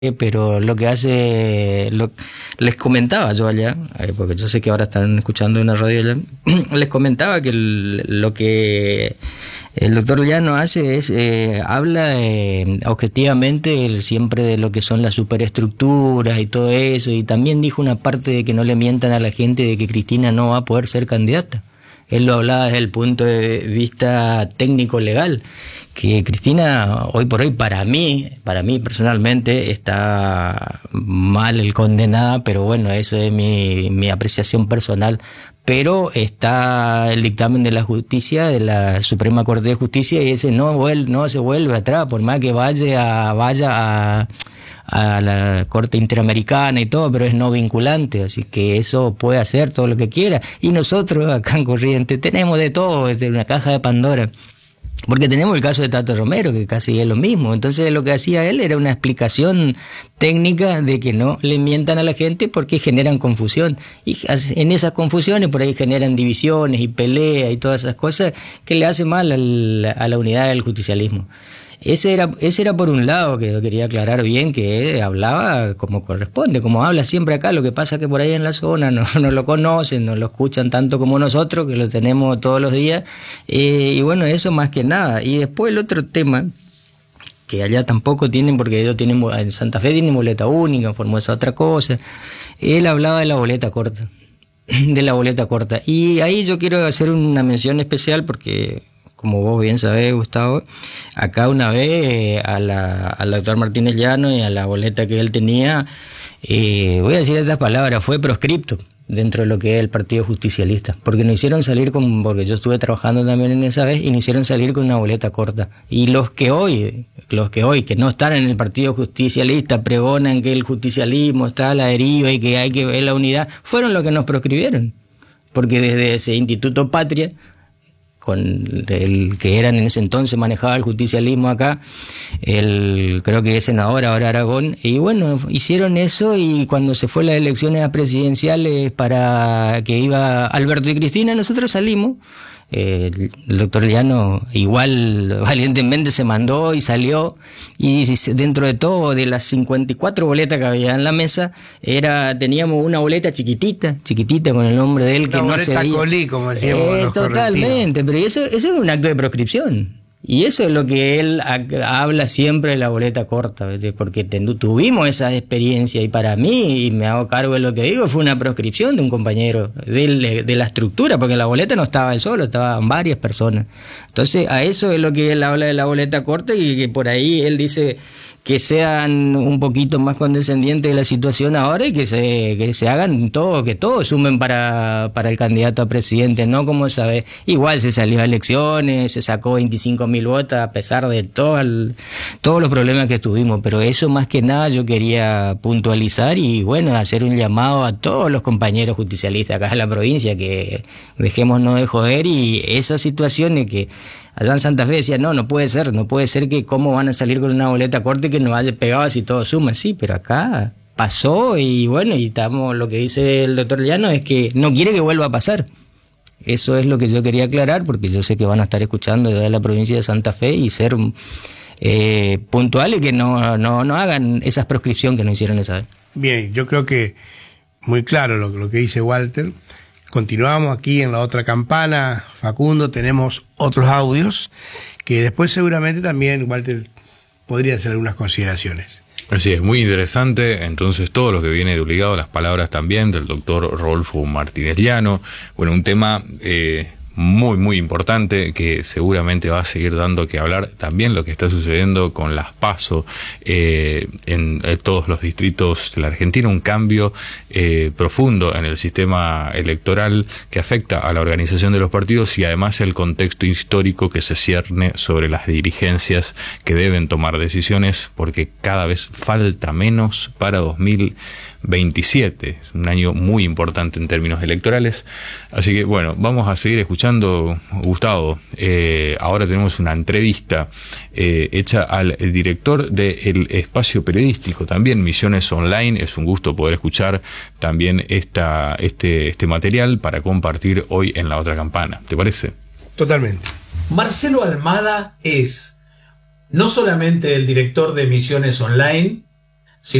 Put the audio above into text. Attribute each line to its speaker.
Speaker 1: pero lo que hace, les comentaba yo allá, porque yo sé que ahora están escuchando una radio allá, les comentaba que lo que el doctor Llano hace es, habla objetivamente siempre de lo que son las superestructuras y todo eso, y también dijo una parte de que no le mientan a la gente de que Cristina no va a poder ser candidata. Él lo hablaba desde el punto de vista técnico-legal, que Cristina, hoy por hoy, para mí personalmente, está mal el condenada, pero bueno, eso es mi apreciación personal. Pero está el dictamen de la justicia, de la Suprema Corte de Justicia, y ese no se vuelve atrás, por más que vaya a la Corte Interamericana y todo, pero es no vinculante, así que eso puede hacer todo lo que quiera. Y nosotros acá en Corrientes tenemos de todo, desde una caja de Pandora, porque tenemos el caso de Tato Romero, que casi es lo mismo. Entonces lo que hacía él era una explicación técnica de que no le mientan a la gente porque generan confusión. Y en esas confusiones por ahí generan divisiones y peleas y todas esas cosas que le hacen mal a la unidad del justicialismo. Ese era por un lado, que yo quería aclarar bien, que hablaba como corresponde, como habla siempre acá. Lo que pasa es que por ahí en la zona no lo conocen, no lo escuchan tanto como nosotros, que lo tenemos todos los días, y bueno, eso más que nada. Y después el otro tema, que allá tampoco tienen, porque ellos tienen, en Santa Fe tienen boleta única, en Formosa otra cosa. Él hablaba de la boleta corta, y ahí yo quiero hacer una mención especial porque, como vos bien sabés, Gustavo, acá una vez al doctor Martínez Llano y a la boleta que él tenía, voy a decir estas palabras, fue proscripto dentro de lo que es el Partido Justicialista, porque nos hicieron salir porque yo estuve trabajando también en esa vez, y nos hicieron salir con una boleta corta. Y los que hoy, que no están en el Partido Justicialista, pregonan que el justicialismo está a la deriva y que hay que ver la unidad, fueron los que nos proscribieron, porque desde ese Instituto Patria, con el que eran en ese entonces manejaba el justicialismo acá, creo que es senador ahora Aragón, y bueno, hicieron eso, y cuando se fue las elecciones presidenciales para que iba Alberto y Cristina, nosotros salimos. El doctor Llano igual valientemente se mandó y salió, y dentro de todo, de las 54 boletas que había en la mesa, teníamos una boleta chiquitita con el nombre de él, que no se veía.
Speaker 2: Colí, como decíamos,
Speaker 1: totalmente, pero eso es un acto de proscripción. Y eso es lo que él habla siempre de la boleta corta, ¿ves? Porque tuvimos esa experiencia, y para mí, y me hago cargo de lo que digo, fue una proscripción de un compañero de la estructura, porque la boleta no estaba él solo, estaban varias personas. Entonces a eso es lo que él habla de la boleta corta, y que por ahí él dice que sean un poquito más condescendientes de la situación ahora, y que se hagan todo, que todos sumen para el candidato a presidente, no como esa vez. Igual se salió a elecciones, se sacó 25.000 votos a pesar de todos los problemas que tuvimos, pero eso más que nada yo quería puntualizar, y bueno, hacer un llamado a todos los compañeros justicialistas acá en la provincia, que dejémonos de joder, y esas situaciones que allá en Santa Fe decían, no puede ser que cómo van a salir con una boleta corta y que nos haya pegado si todo suma. Sí, pero acá pasó, y bueno, y lo que dice el doctor Llano es que no quiere que vuelva a pasar. Eso es lo que yo quería aclarar, porque yo sé que van a estar escuchando desde la provincia de Santa Fe, y ser puntuales, y que no hagan esa proscripción que no hicieron esa vez.
Speaker 2: Bien, yo creo que muy claro lo que dice Walter. Continuamos aquí en la otra campana, Facundo, tenemos otros audios que después seguramente también Walter podría hacer algunas consideraciones.
Speaker 3: Así es, muy interesante. Entonces todo lo que viene de obligado, las palabras también del doctor Rodolfo Martínez Llano. Bueno, un tema muy, muy importante que seguramente va a seguir dando que hablar. También lo que está sucediendo con las PASO en todos los distritos de la Argentina, un cambio profundo en el sistema electoral que afecta a la organización de los partidos, y además el contexto histórico que se cierne sobre las dirigencias que deben tomar decisiones, porque cada vez falta menos para 2027, es un año muy importante en términos electorales. Así que bueno, vamos a seguir escuchando, Gustavo. Ahora tenemos una entrevista hecha al director del espacio periodístico, también Misiones Online. Es un gusto poder escuchar también este material para compartir hoy en La Otra Campana. ¿Te parece?
Speaker 2: Totalmente.
Speaker 4: Marcelo Almada es no solamente el director de Misiones Online,